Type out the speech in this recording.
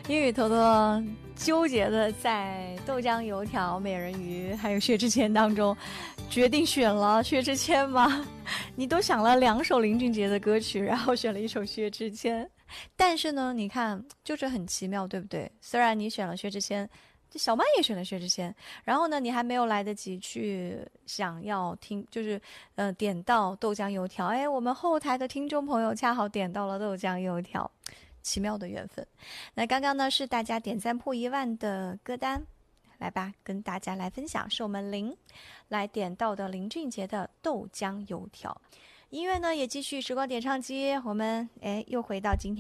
英语坨坨纠结的在豆浆油条、美人鱼还有薛之谦当中，决定选了薛之谦吗？你都想了2首林俊杰的歌曲，然后选了1首薛之谦。但是呢，你看就是很奇妙，对不对？虽然你选了薛之谦，小曼也选了薛之谦，然后呢，你还没有来得及去想要听，就是点到豆浆油条，哎，我们后台的听众朋友恰好点到了豆浆油条，奇妙的缘分。那刚刚呢是大家点赞破1万的歌单，来吧，跟大家来分享，是我们林来点到的林俊杰的豆浆油条。音乐呢也继续时光点唱机，我们又回到今天